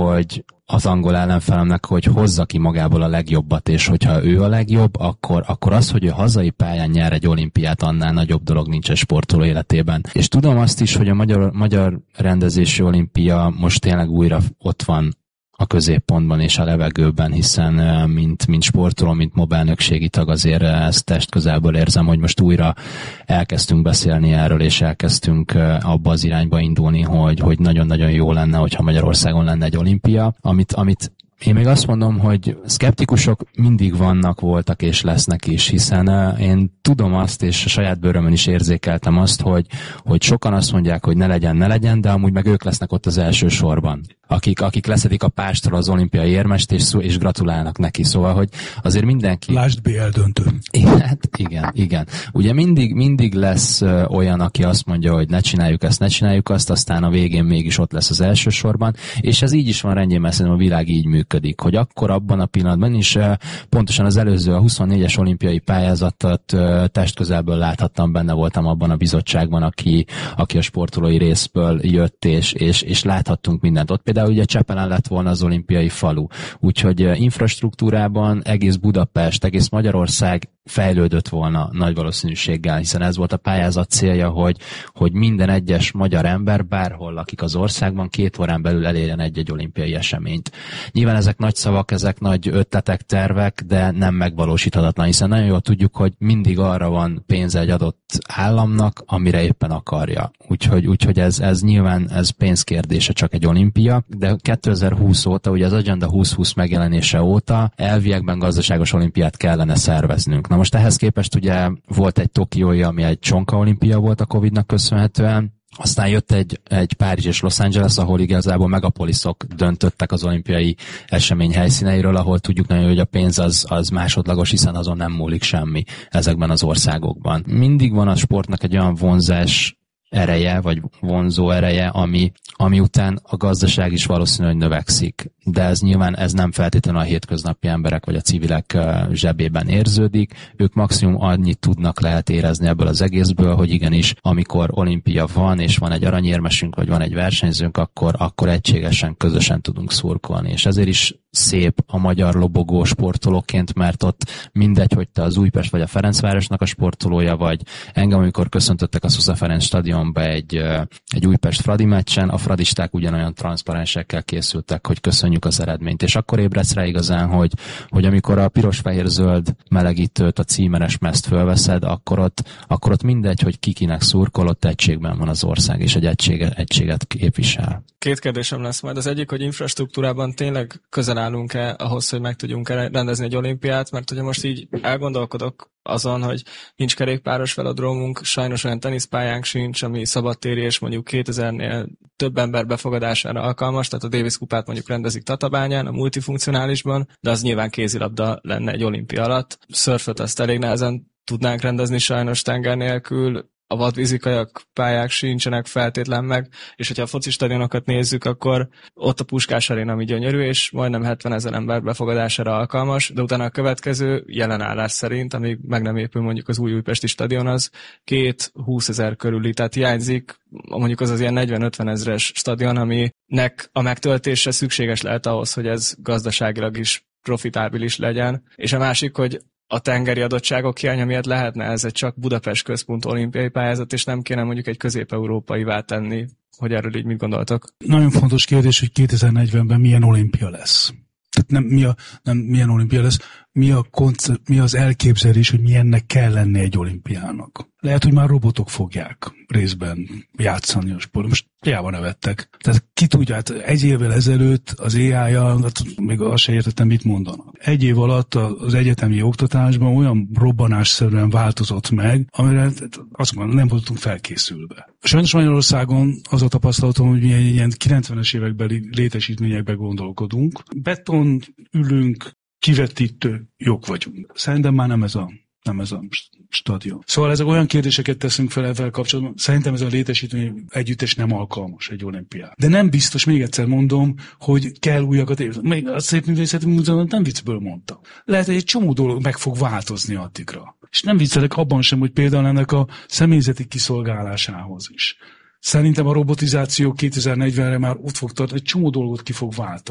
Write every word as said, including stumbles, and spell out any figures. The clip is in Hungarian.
hogy az angol ellenfelemnek, hogy hozza ki magából a legjobbat, és hogyha ő a legjobb, akkor, akkor az, hogy ő hazai pályán nyer egy olimpiát, annál nagyobb dolog nincs a sportoló életében. És tudom azt is, hogy a magyar, magyar rendezési olimpia most tényleg újra ott van a középpontban és a levegőben, hiszen mint, mint sportoló, mint mobilnökségi tag azért ezt testközelből érzem, hogy most újra elkezdtünk beszélni erről, és elkezdtünk abba az irányba indulni, hogy, hogy nagyon-nagyon jó lenne, hogyha Magyarországon lenne egy olimpia, amit, amit én még azt mondom, hogy szkeptikusok mindig vannak, voltak és lesznek is, hiszen én tudom azt, és a saját bőrömön is érzékeltem azt, hogy, hogy sokan azt mondják, hogy ne legyen, ne legyen, de amúgy meg ők lesznek ott az első sorban. Akik, akik leszedik a pástról az olimpiai érmest, és, és gratulálnak neki. Szóval, hogy azért mindenki... Lásd bé el döntő. Hát igen, igen. Ugye mindig, mindig lesz olyan, aki azt mondja, hogy ne csináljuk ezt, ne csináljuk azt, aztán a végén mégis ott lesz az első sorban, és ez így is van rendjén, mert szerintem a világ így működik, hogy akkor abban a pillanatban is pontosan az előző, a huszonnégyes olimpiai pályázatot testközelből láthattam, benne voltam abban a bizottságban, aki, aki a sportolói részből jött, és, és, és láthattunk mindent. Ott például ugye Csepelen lett volna az olimpiai falu. Úgyhogy infrastruktúrában egész Budapest, egész Magyarország fejlődött volna nagy valószínűséggel, hiszen ez volt a pályázat célja, hogy, hogy minden egyes magyar ember bárhol lakik az országban, két órán belül elérjen egy-egy olimpiai eseményt. Nyilván ezek nagy szavak, ezek nagy ötletek, tervek, de nem megvalósíthatatlan, hiszen nagyon jól tudjuk, hogy mindig arra van pénze egy adott államnak, amire éppen akarja. Úgyhogy, úgyhogy ez, ez nyilván ez pénzkérdése csak egy olimpia, de kétezer-húsz óta, ugye az Agenda húsz-húsz megjelenése óta elviekben gazdaságos olimpiát kellene szerveznünk. Na most ehhez képest ugye volt egy Tokiói, ami egy csonka olimpia volt a Covidnak köszönhetően, aztán jött egy, egy Párizs és Los Angeles, ahol igazából megapoliszok döntöttek az olimpiai esemény helyszíneiről, ahol tudjuk nagyon, hogy a pénz az, az másodlagos, hiszen azon nem múlik semmi ezekben az országokban. Mindig van a sportnak egy olyan vonzás ereje, vagy vonzó ereje, ami, ami után a gazdaság is valószínűleg növekszik. De ez nyilván ez nem feltétlenül a hétköznapi emberek vagy a civilek zsebében érződik. Ők maximum annyit tudnak lehet érezni ebből az egészből, hogy igenis, amikor olimpia van, és van egy aranyérmesünk, vagy van egy versenyzőnk, akkor, akkor egységesen, közösen tudunk szurkolni. És ezért is szép a magyar lobogó sportolóként, mert ott mindegy, hogy te az Újpest vagy a Ferencvárosnak a sportolója vagy. Engem, amikor köszöntöttek a Szusza Ferenc stadionba egy, egy Újpest-Fradi meccsen, a fradisták ugyanolyan transzparensekkel készültek, hogy köszönjük az eredményt. És akkor ébredsz rá igazán, hogy, hogy amikor a piros-fehér-zöld melegítőt, a címeres mezt fölveszed, akkor ott, akkor ott mindegy, hogy kikinek szurkol, ott egységben van az ország, és egy egységet, egységet képvisel. Két kérdésem lesz majd. Az egyik, hogy infrastruktúrában tényleg közel állunk-e ahhoz, hogy meg tudjunk rendezni egy olimpiát, mert ugye most így elgondolkodok azon, hogy nincs kerékpáros velodrómunk, sajnos olyan teniszpályánk sincs, ami szabadtéri és mondjuk kétezernél több ember befogadására alkalmas, tehát a Davis kupát mondjuk rendezik Tatabányán, a multifunkcionálisban, de az nyilván kézilabda lenne egy olimpia alatt. Szörföt azt elég nehezen tudnánk rendezni sajnos tenger nélkül, a vadvízi kajak pályák sincsenek feltétlen meg, és hogyha a foci stadionokat nézzük, akkor ott a Puskás Aréna, ami gyönyörű, és majdnem hetvenezer ember befogadására alkalmas, de utána a következő jelenállás szerint, amíg meg nem épül mondjuk az új újpesti stadion, az két húszezer körüli, tehát hiányzik mondjuk az az ilyen negyven-ötven ezres stadion, aminek a megtöltése szükséges lehet ahhoz, hogy ez gazdaságilag is profitábilis legyen. És a másik, hogy a tengeri adottságok hiánya miatt lehetne ez egy csak Budapest központ olimpiai pályázat, és nem kéne mondjuk egy közép-európaivá tenni, hogy erről így mit gondoltok? Nagyon fontos kérdés, hogy kétezer-negyvenben milyen olimpia lesz. Tehát nem, mi a, nem milyen olimpia lesz, mi, a koncept, mi az elképzelés, hogy milyennek kell lenni egy olimpiának. Lehet, hogy már robotok fogják részben játszani a sport. Most hiába nevettek. Tehát ki tudja, hát egy évvel ezelőtt az á í-jal, hát még azt se értettem, mit mondanak. Egy év alatt az egyetemi oktatásban olyan robbanásszerűen változott meg, amire azt mondom, nem voltunk felkészülve. Sajnos Magyarországon az a tapasztalatom, hogy mi egy ilyen kilencvenes évekbeli létesítményekbe gondolkodunk. Beton, ülünk, kivetítő jók vagyunk. Szerintem már nem ez a, nem ez a stadion. Szóval ezek olyan kérdéseket teszünk fel ezzel kapcsolatban. Szerintem ez a létesítmény együttes nem alkalmas egy olimpiára. De nem biztos, még egyszer mondom, hogy kell újakat építeni. Még a Szépművészeti Múzeumot nem viccből mondta. Lehet, hogy egy csomó dolog meg fog változni addigra. És nem viccelek abban sem, hogy például ennek a személyzeti kiszolgálásához is. Szerintem a robotizáció kétezer-negyvenre már ott fog tartani, egy csomó dolgot ki fog váltani.